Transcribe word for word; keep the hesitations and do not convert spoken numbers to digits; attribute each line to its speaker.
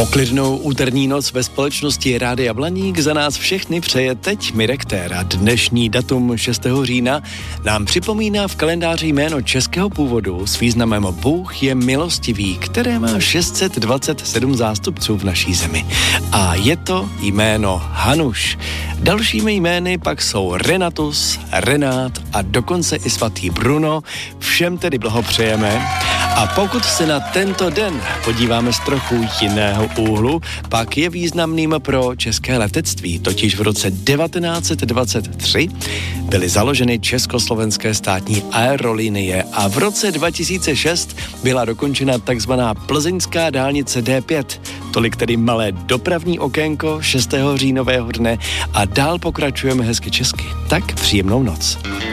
Speaker 1: Poklidnou úterní noc ve společnosti Rádia Blaník za nás všechny přeje teď Mirek Téra. Dnešní datum šestého října nám připomíná v kalendáři jméno českého původu s významem Bůh je milostivý, které má šest set dvacet sedm zástupců v naší zemi. A je to jméno Hanuš. Dalšími jmény pak jsou Renatus, Renát a dokonce i svatý Bruno. Všem tedy blahopřejeme. A pokud se na tento den podíváme z trochu jiného úhlu, pak je významným pro české letectví. Totiž v roce devatenáct set dvacet tři byly založeny československé státní aerolinie a v roce dva tisíce šest byla dokončena takzvaná plzeňská dálnice D pět. Tolik tedy malé dopravní okénko šestého říjnového dne a dál pokračujeme hezky česky. Tak příjemnou noc.